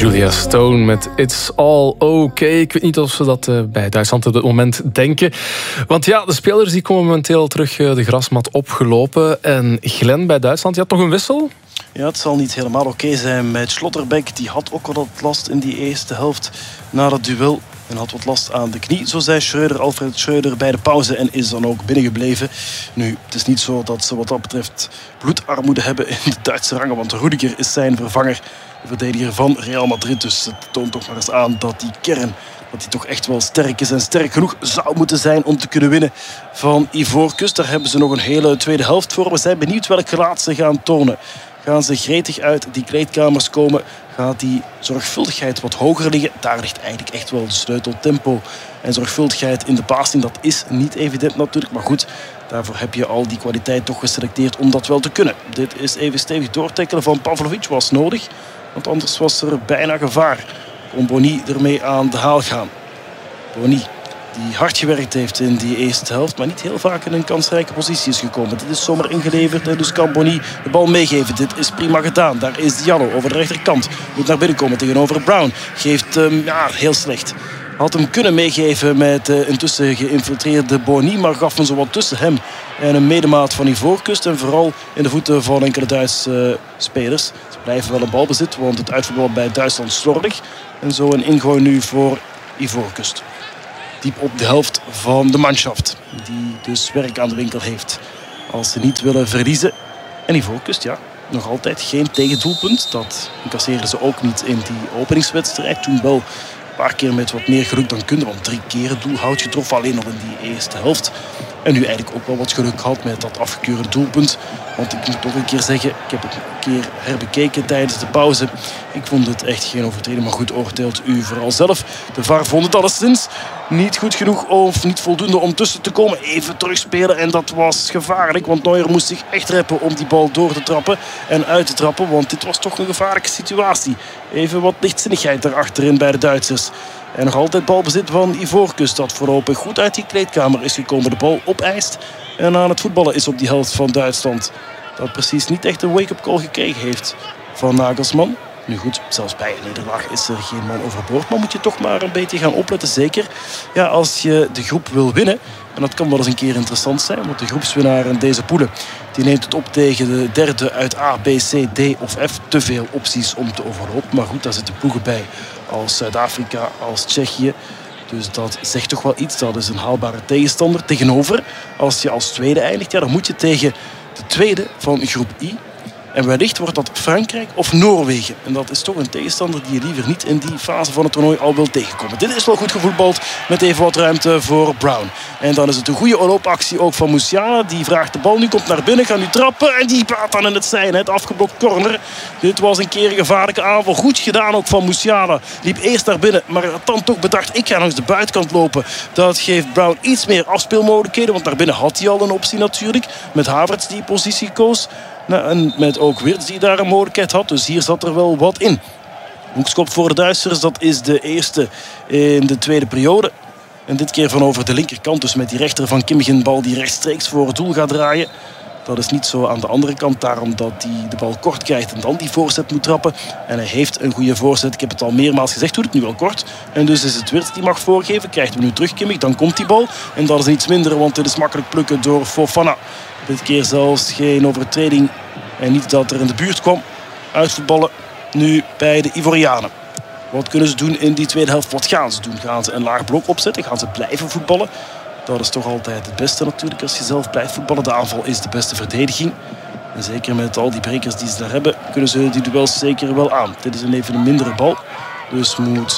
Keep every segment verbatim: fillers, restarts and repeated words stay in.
Julia Stone met It's All Okay. Ik weet niet of ze dat uh, bij Duitsland op dit moment denken. Want ja, de spelers die komen momenteel terug uh, de grasmat opgelopen. En Glenn bij Duitsland, je had nog een wissel? Ja, het zal niet helemaal oké okay zijn met Schlotterbeck. Die had ook wat last in die eerste helft na dat duel. En had wat last aan de knie, zo zei Schreuder, Alfred Schreuder bij de pauze. En is dan ook binnengebleven. Nu, het is niet zo dat ze wat dat betreft bloedarmoede hebben in de Duitse rangen. Want Rudiger is zijn vervanger, de verdediger van Real Madrid. Dus het toont toch maar eens aan dat die kern, dat die toch echt wel sterk is. En sterk genoeg zou moeten zijn om te kunnen winnen van Ivoorkust. Daar hebben ze nog een hele tweede helft voor. We zijn benieuwd welk gelaat ze gaan tonen. Gaan ze gretig uit die kleedkamers komen? Gaat die zorgvuldigheid wat hoger liggen? Daar ligt eigenlijk echt wel de sleutel. Tempo en zorgvuldigheid in de passing. Dat is niet evident natuurlijk. Maar goed, daarvoor heb je al die kwaliteit toch geselecteerd om dat wel te kunnen. Dit is even stevig doortackelen van Pavlovic. Was nodig. Want anders was er bijna gevaar. Kon Boni ermee aan de haal gaan. Boni, die hard gewerkt heeft in die eerste helft, maar niet heel vaak in een kansrijke positie is gekomen. Dit is zomaar ingeleverd en dus kan Boni de bal meegeven. Dit is prima gedaan. Daar is Diallo over de rechterkant. Moet naar binnen komen tegenover Brown. Geeft hem, ja, heel slecht. Had hem kunnen meegeven met uh, intussen geïnfiltreerde Boni, maar gaf hem zo wat tussen hem en een medemaat van Ivoorkust. En vooral in de voeten van enkele Duitse uh, spelers. Ze blijven wel een balbezit, want het uitvoetbal bij Duitsland slordig. En zo een ingooi nu voor Ivoorkust. Diep op de helft van de manschaft. Die dus werk aan de winkel heeft. Als ze niet willen verliezen. En Ivoorkust, ja, nog altijd geen tegendoelpunt. Dat incasseren ze ook niet in die openingswedstrijd. Toen wel een paar keer met wat meer geluk dan kunnen. Want drie keer het doelhout getroffen. Alleen al in die eerste helft. En nu eigenlijk ook wel wat geluk gehad met dat afgekeurde doelpunt. Want ik moet toch een keer zeggen, ik heb het een keer herbekeken tijdens de pauze. Ik vond het echt geen overtreding, maar goed, oordeelt u vooral zelf. De V A R vond het alleszins niet goed genoeg of niet voldoende om tussen te komen. Even terugspelen en dat was gevaarlijk. Want Neuer moest zich echt reppen om die bal door te trappen en uit te trappen. Want dit was toch een gevaarlijke situatie. Even wat lichtzinnigheid daarachterin bij de Duitsers. En nog altijd balbezit van Ivoorkust, dat voorlopig goed uit die kleedkamer is gekomen. De bal opeist en aan het voetballen is op die helft van Duitsland. Dat precies niet echt een wake-up call gekregen heeft van Nagelsman. Nu goed, zelfs bij een nederlaag is er geen man overboord. Maar moet je toch maar een beetje gaan opletten. Zeker ja, als je de groep wil winnen. En dat kan wel eens een keer interessant zijn. Want de groepswinnaar in deze poelen, die neemt het op tegen de derde uit A, B, C, D of F. Te veel opties om te overlopen. Maar goed, daar zitten ploegen bij als Zuid-Afrika, als Tsjechië. Dus dat zegt toch wel iets. Dat is een haalbare tegenstander. Tegenover, als je als tweede eindigt, ja, dan moet je tegen de tweede van groep I. En wellicht wordt dat Frankrijk of Noorwegen. En dat is toch een tegenstander die je liever niet in die fase van het toernooi al wil tegenkomen. Dit is wel goed gevoetbald met even wat ruimte voor Brown. En dan is het een goede loopactie ook van Musiala. Die vraagt de bal, nu komt naar binnen, gaat nu trappen. En die praat dan in het zijn, het afgeblokt corner. Dit was een keer een gevaarlijke aanval. Goed gedaan ook van Musiala. Liep eerst naar binnen, maar had dan toch bedacht, ik ga langs de buitenkant lopen. Dat geeft Brown iets meer afspeelmogelijkheden. Want naar binnen had hij al een optie natuurlijk. Met Havertz die positie koos. Nou, en met ook Wirtz die daar een mogelijkheid had. Dus hier zat er wel wat in. Hoekskop voor de Duitsers. Dat is de eerste in de tweede periode. En dit keer van over de linkerkant. Dus met die rechter van Kimmich een bal die rechtstreeks voor het doel gaat draaien. Dat is niet zo aan de andere kant. Daarom dat hij de bal kort krijgt en dan die voorzet moet trappen. En hij heeft een goede voorzet. Ik heb het al meermaals gezegd. Doet het nu wel kort. En dus is het Wirtz die mag voorgeven. Krijgt hem nu terug Kimmich. Dan komt die bal. En dat is iets minder. Want dit is makkelijk plukken door Fofana. Dit keer zelfs geen overtreding. En niet dat er in de buurt kwam. Uitvoetballen nu bij de Ivorianen. Wat kunnen ze doen in die tweede helft? Wat gaan ze doen? Gaan ze een laag blok opzetten? Gaan ze blijven voetballen? Dat is toch altijd het beste natuurlijk als je zelf blijft voetballen. De aanval is de beste verdediging. En zeker met al die brekers die ze daar hebben, kunnen ze die duels zeker wel aan. Dit is een even een mindere bal. Dus moet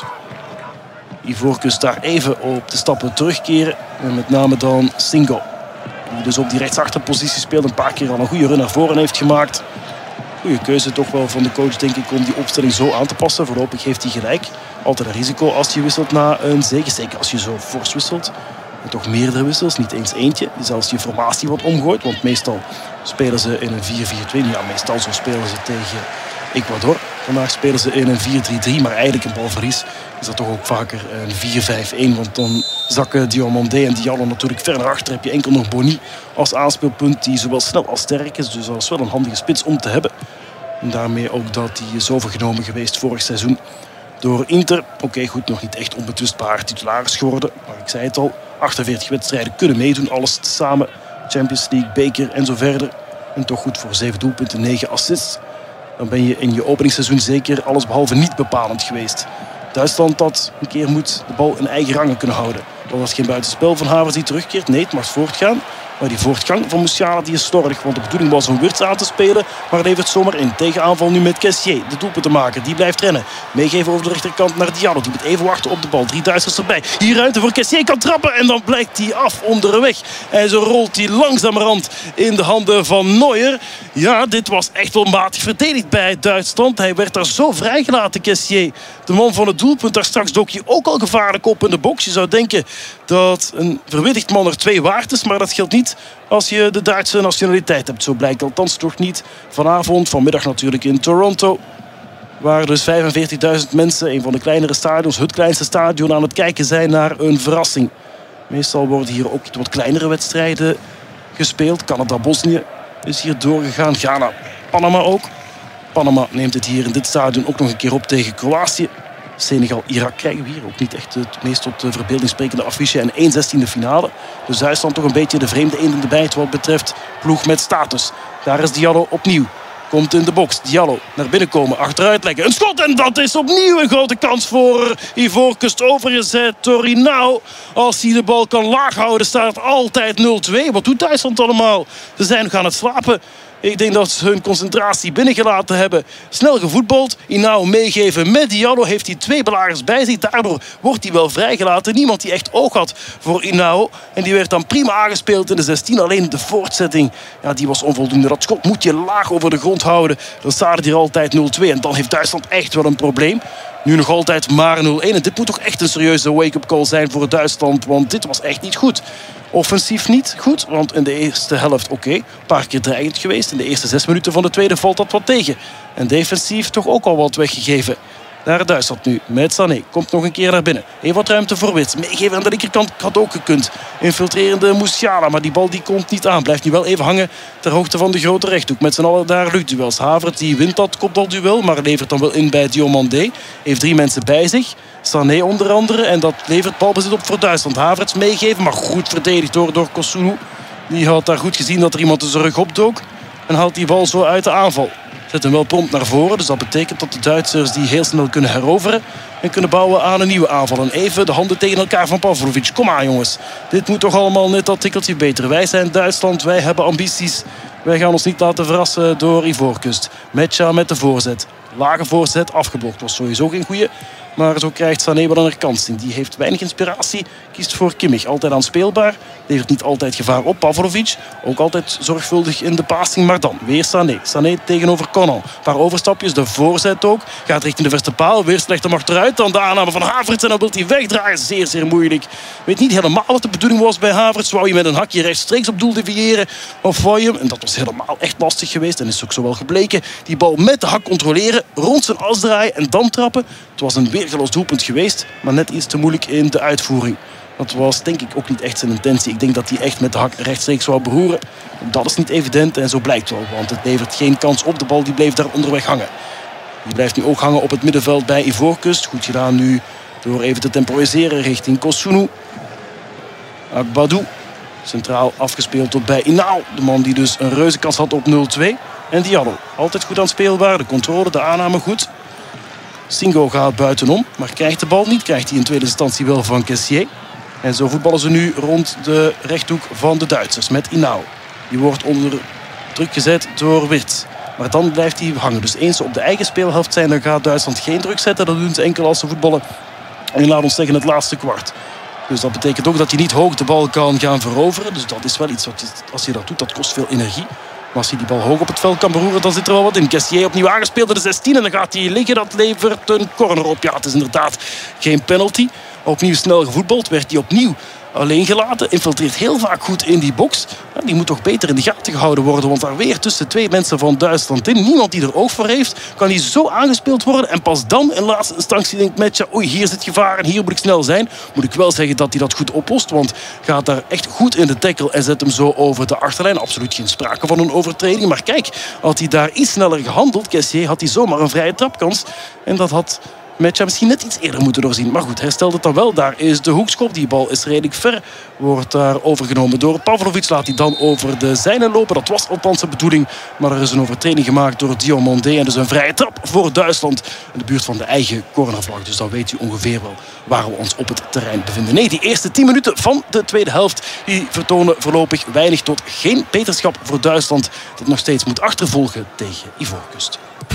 Ivoorkust daar even op de stappen terugkeren. En met name dan Singo. Die dus op die rechtsachterpositie speelt. Een paar keer al een goede run naar voren heeft gemaakt. Goede keuze toch wel van de coach, denk ik, om die opstelling zo aan te passen. Voorlopig heeft hij gelijk. Altijd een risico als je wisselt na een zege. Zeker als je zo fors wisselt. En toch meerdere wissels, niet eens eentje. Dus als je formatie wat omgooit. Want meestal spelen ze in een vier vier twee. Ja, meestal zo spelen ze tegen Ecuador. Vandaag spelen ze in een vier drie drie. Maar eigenlijk een balverlies is dat toch ook vaker een vier vijf een. Want dan zakken Diomandé en Diallo natuurlijk ver naar achter. Heb je enkel nog Boni als aanspeelpunt. Die zowel snel als sterk is. Dus dat is wel een handige spits om te hebben. En daarmee ook dat hij is overgenomen geweest vorig seizoen door Inter. Oké, okay, goed, nog niet echt onbetwistbaar titularis geworden. Maar ik zei het al, achtenveertig wedstrijden kunnen meedoen. Alles samen, Champions League, beker en zo verder. En toch goed voor zeven doelpunten, negen assists. Dan ben je in je openingsseizoen zeker allesbehalve niet bepalend geweest. Duitsland dat een keer moet de bal in eigen rangen kunnen houden. Dat was geen buitenspel van Havertz die terugkeert. Nee, het mag voortgaan. Maar die voortgang van Musiala die is slordig. Want de bedoeling was om Wirtz aan te spelen. Maar levert zomaar in. Tegenaanval nu met Kessié. De doelpuntenmaker. Die blijft rennen. Meegeven over de rechterkant naar Diallo. Die moet even wachten op de bal. Drie Duitsers erbij. Hier ruimte voor Kessié. Kan trappen. En dan blijkt hij af onderweg. En zo rolt hij langzamerhand in de handen van Neuer. Ja, dit was echt wel matig verdedigd bij Duitsland. Hij werd daar zo vrijgelaten, Kessié. De man van het doelpunt. Daar straks dook hij ook al gevaarlijk op in de box. Je zou denken dat een verwittigd man er twee waard is. Maar dat geldt niet als je de Duitse nationaliteit hebt. Zo blijkt althans toch niet vanavond. Vanmiddag natuurlijk in Toronto. Waar dus vijfenveertigduizend mensen, een van de kleinere stadions, het kleinste stadion, aan het kijken zijn naar een verrassing. Meestal worden hier ook wat kleinere wedstrijden gespeeld. Canada-Bosnië is hier doorgegaan. Ghana, Panama ook. Panama neemt het hier in dit stadion ook nog een keer op tegen Kroatië. Senegal-Irak krijgen we hier ook niet echt het meest tot de verbeelding sprekende affiche. En één zestiende finale. Dus Duitsland toch een beetje de vreemde eend in de bijt wat betreft ploeg met status. Daar is Diallo opnieuw. Komt in de box. Diallo naar binnen komen. Achteruit leggen. Een schot en dat is opnieuw een grote kans voor Ivoorkust. Overgezet door Hinao. Als hij de bal kan laag houden staat het altijd nul twee. Wat doet Duitsland allemaal? Ze zijn nog aan het slapen. Ik denk dat ze hun concentratie binnengelaten hebben. Snel gevoetbald. Hinao meegeven met Diallo. Heeft hij twee belagers bij zich. Daardoor wordt hij wel vrijgelaten. Niemand die echt oog had voor Hinao. En die werd dan prima aangespeeld in de zestien. Alleen de voortzetting, ja, die was onvoldoende. Dat schot moet je laag over de grond houden. Dan staat het hier altijd nul twee. En dan heeft Duitsland echt wel een probleem. Nu nog altijd maar nul één. En dit moet toch echt een serieuze wake-up call zijn voor Duitsland. Want dit was echt niet goed. Offensief niet goed, want in de eerste helft oké. Okay, een paar keer dreigend geweest. In de eerste zes minuten van de tweede valt dat wat tegen. En defensief toch ook al wat weggegeven. Daar Duitsland nu met Sané. Komt nog een keer naar binnen. Even wat ruimte voor Wirtz. Meegeven aan de linkerkant had ook gekund. Infiltrerende Musiala, maar die bal die komt niet aan. Blijft nu wel even hangen ter hoogte van de grote rechthoek. Met z'n allen daar luchtduels. Havertz die wint dat kopbalduel, maar levert dan wel in bij Diomandé. Heeft drie mensen bij zich. Sané onder andere. En dat levert balbezit op voor Duitsland. Havertz meegeven, maar goed verdedigd door, door Kosunu. Die had daar goed gezien dat er iemand de rug opdook. En haalt die bal zo uit de aanval. Zet hem wel prompt naar voren. Dus dat betekent dat de Duitsers die heel snel kunnen heroveren. En kunnen bouwen aan een nieuwe aanval. En even de handen tegen elkaar van Pavlovic. Kom aan jongens. Dit moet toch allemaal net dat tikkeltje beter. Wij zijn Duitsland. Wij hebben ambities. Wij gaan ons niet laten verrassen door Ivoorkust. Metja met de voorzet. Lage voorzet afgeblokt. Was sowieso geen goeie. Maar zo krijgt Sané wel een herkansing. Die heeft weinig inspiratie. Kiest voor Kimmich. Altijd aanspeelbaar. Levert niet altijd gevaar op. Pavlovic ook altijd zorgvuldig in de passing. Maar dan weer Sané. Sané tegenover Conan. Een paar overstapjes. De voorzet ook. Gaat richting de verste paal. Weer slecht hem achteruit. Dan de aanname van Havertz. En dan wil hij wegdraaien. Zeer, zeer moeilijk. Weet niet helemaal wat de bedoeling was bij Havertz. Wou je met een hakje rechtstreeks op doel deviëren? Of wou je, en dat was helemaal echt lastig geweest. En is ook zo wel gebleken. Die bal met de hak controleren. Rond zijn as draaien. En dan trappen. Het was een weergeloos doelpunt geweest. Maar net iets te moeilijk in de uitvoering. Dat was denk ik ook niet echt zijn intentie. Ik denk dat hij echt met de hak rechtstreeks wou beroeren. Dat is niet evident en zo blijkt wel. Want het levert geen kans op. De bal die bleef daar onderweg hangen. Die blijft nu ook hangen op het middenveld bij Ivoorkust. Goed gedaan nu door even te temporiseren richting Kosunu. Akbadou. Centraal afgespeeld tot bij Hinao. De man die dus een reuze kans had op nul twee. En Diallo. Altijd goed aanspeelbaar. De controle, de aanname goed. Singo gaat buitenom, maar krijgt de bal niet. Krijgt hij in tweede instantie wel van Kessié. En zo voetballen ze nu rond de rechthoek van de Duitsers met Hinao. Die wordt onder druk gezet door Wirtz. Maar dan blijft hij hangen. Dus eens ze op de eigen speelhelft zijn, dan gaat Duitsland geen druk zetten. Dat doen ze enkel als ze voetballen. En laat ons zeggen het laatste kwart. Dus dat betekent ook dat hij niet hoog de bal kan gaan veroveren. Dus dat is wel iets wat, als je dat doet, dat kost veel energie. Maar als hij die bal hoog op het veld kan beroeren, dan zit er wel wat in. Kessié opnieuw aangespeeld in de zestien en dan gaat hij liggen. Dat levert een corner op. Ja, het is inderdaad geen penalty. Opnieuw snel gevoetbald. Werd hij opnieuw alleen gelaten. Infiltreert heel vaak goed in die box. Ja, die moet toch beter in de gaten gehouden worden. Want daar weer tussen twee mensen van Duitsland in. Niemand die er oog voor heeft. Kan hij zo aangespeeld worden. En pas dan in laatste instantie denkt Metja, oei, hier zit gevaar en hier moet ik snel zijn. Moet ik wel zeggen dat hij dat goed oplost. Want gaat daar echt goed in de tackle en zet hem zo over de achterlijn. Absoluut geen sprake van een overtreding. Maar kijk, had hij daar iets sneller gehandeld, Kessié, had hij zomaar een vrije trapkans. En dat had match misschien net iets eerder moeten doorzien. Maar goed, hij stelt het dan wel. Daar is de hoekschop. Die bal is redelijk ver. Wordt daar overgenomen door Pavlovic. Laat hij dan over de zijne lopen. Dat was althans de bedoeling. Maar er is een overtreding gemaakt door Diomandé. En dus een vrije trap voor Duitsland. In de buurt van de eigen cornervlag. Dus dan weet u ongeveer wel waar we ons op het terrein bevinden. Nee, die eerste tien minuten van de tweede helft die vertonen voorlopig weinig tot geen beterschap voor Duitsland. Dat nog steeds moet achtervolgen tegen Ivoorkust.